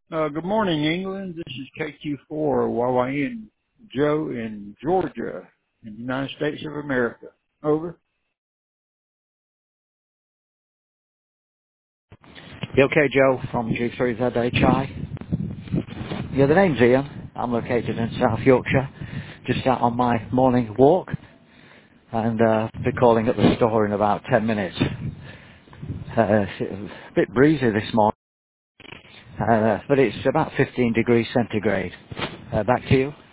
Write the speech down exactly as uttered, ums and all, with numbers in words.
Uh, good morning, England. This is K Q four Y Y N Joe in Georgia, in the United States of America. Over. You okay, Joe, from G three Z H I? Yeah, the name's Ian. I'm located in South Yorkshire, just out on my morning walk, and uh, be calling at the store in about ten minutes. Uh, it's a bit breezy this morning, uh, but it's about fifteen degrees centigrade. Uh, back to you.